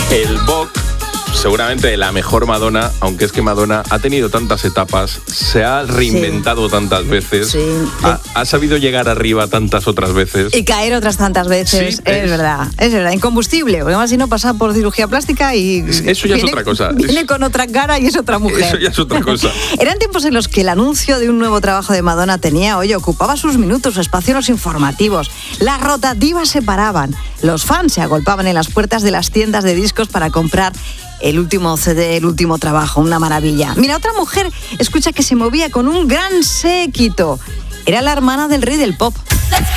El Vogue, seguramente la mejor Madonna, aunque es que Madonna ha tenido tantas etapas, se ha reinventado tantas veces, ha sabido llegar arriba tantas otras veces. Y caer otras tantas veces, Sí, es verdad. Incombustible, porque además si no pasa por cirugía plástica y... Eso ya es otra cosa. Viene con otra cara y es otra mujer. Eso ya es otra cosa. Eran tiempos en los que el anuncio de un nuevo trabajo de Madonna ocupaba sus minutos, su espacio en los informativos. Las rotativas se paraban. Los fans se agolpaban en las puertas de las tiendas de discos para comprar el último CD, el último trabajo. Una maravilla. Mira, otra mujer, escucha, que se movía con un gran séquito. Era la hermana del rey del pop.